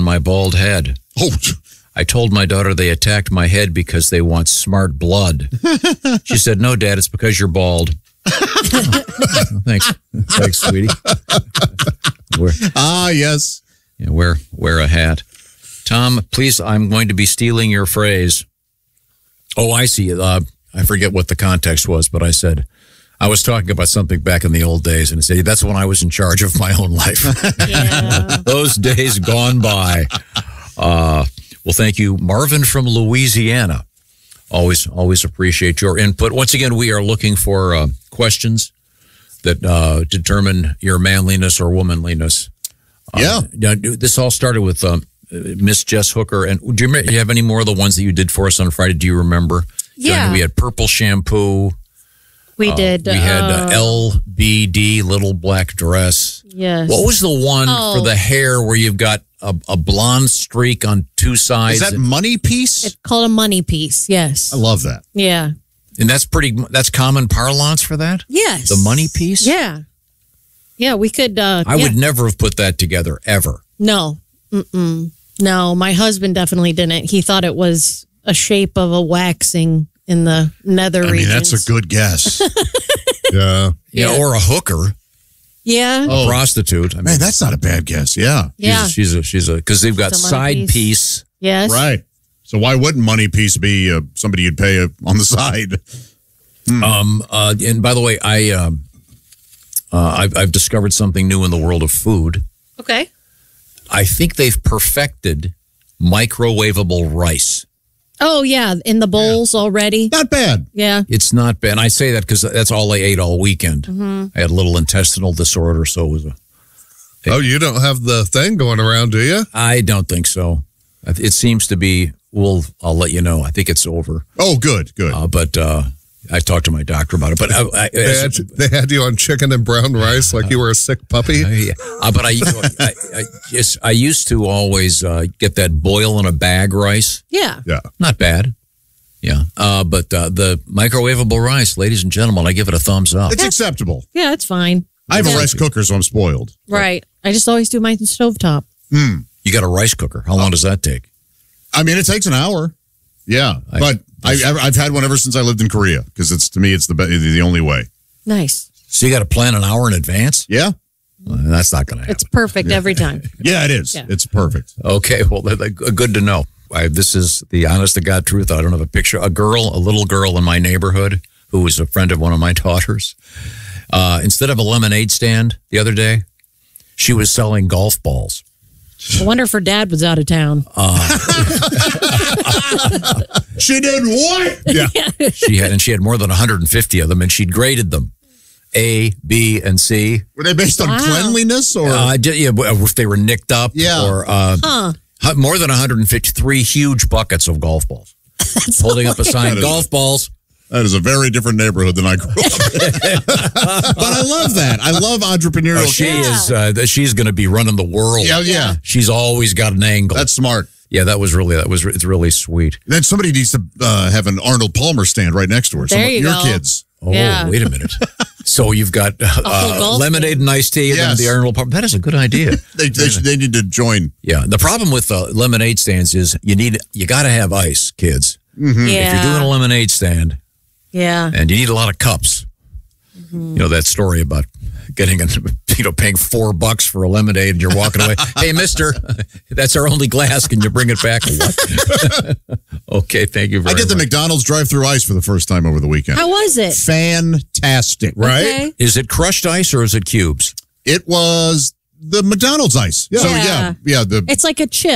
my bald head. Oh, I told my daughter they attacked my head because they want smart blood. She said, no, Dad, it's because you're bald. Oh, thanks. Thanks, sweetie. Yes. Yeah, wear a hat. Tom, please, I'm going to be stealing your phrase. Oh, I see. I forget what the context was, but I said, I was talking about something back in the old days, and I said, that's when I was in charge of my own life. Yeah. Those days gone by. Well, thank you, Marvin from Louisiana. Always appreciate your input. Once again, we are looking for questions that determine your manliness or womanliness. This all started with Miss Jess Hooker. And do you have any more of the ones that you did for us on Friday? Do you remember? Yeah. We had purple shampoo. We did. We had LBD, little black dress. Yes. What was the one for the hair where you've got a blonde streak on two sides? Is that money piece? It's called a money piece. Yes. I love that. Yeah. And that's common parlance for that? Yes. The money piece? Yeah. Yeah, we could. I would never have put that together, ever. No. Mm-mm. No, my husband definitely didn't. He thought it was a shape of a waxing in the nether regions. That's a good guess. Yeah. Yeah, or a hooker. Yeah. A prostitute. I mean, Man, that's not a bad guess. Yeah. Yeah. She's a because they've got It's a money side piece. Yes. Right. So why wouldn't money piece be somebody you'd pay on the side? And by the way, I've discovered something new in the world of food. Okay. I think they've perfected microwavable rice. Oh, yeah. In the bowls already. Not bad. Yeah. It's not bad. And I say that because that's all I ate all weekend. Mm-hmm. I had a little intestinal disorder, so it was Oh, you don't have the thing going around, do you? I don't think so. It seems to be. I'll let you know. I think it's over. Oh, good. But I talked to my doctor about it. But They had you on chicken and brown rice like you were a sick puppy. But I used to always get that boil in a bag rice. Yeah. Yeah. Not bad. Yeah. But the microwavable rice, ladies and gentlemen, I give it a thumbs up. It's acceptable. Yeah, it's fine. I have a rice cooker, so I'm spoiled. Right. I just always do mine in stovetop. You got a rice cooker. How long does that take? I mean, it takes an hour. Yeah. But I've had one ever since I lived in Korea because to me, it's the only way. Nice. So you got to plan an hour in advance? Yeah. Well, that's not going to happen. It's perfect every time. Yeah, it is. Yeah. It's perfect. Okay, well, good to know. This is the honest to God truth. I don't have a picture. A little girl in my neighborhood who was a friend of one of my daughters. Instead of a lemonade stand the other day, she was selling golf balls. I wonder if her dad was out of town. She did what? Yeah. She had more than 150 of them, and she'd graded them. A, B, and C. Were they based on cleanliness or? If they were nicked up. Yeah. Or more than 153 huge buckets of golf balls. Holding up a sign, golf balls. That is a very different neighborhood than I grew up in. But I love that. I love entrepreneurial. She's going to be running the world. Yeah. She's always got an angle. That's smart. Yeah, it's really sweet. Then somebody needs to have an Arnold Palmer stand right next to her. There you your go. kids. Oh, Yeah. wait a minute. So you've got lemonade and iced tea and the Arnold Palmer. That is a good idea. They need to join. Yeah. The problem with lemonade stands is you got to have ice, kids. Mm-hmm. Yeah. If you're doing a lemonade stand. Yeah. And you need a lot of cups. Mm-hmm. You know, that story about paying $4 for a lemonade and you're walking away. Hey, mister, that's our only glass. Can you bring it back? What? Okay, thank you very much. I did the McDonald's drive-through ice for the first time over the weekend. How was it? Fantastic, right? Okay. Is it crushed ice or is it cubes? It was the McDonald's ice. Yeah. So, yeah. It's like a chip.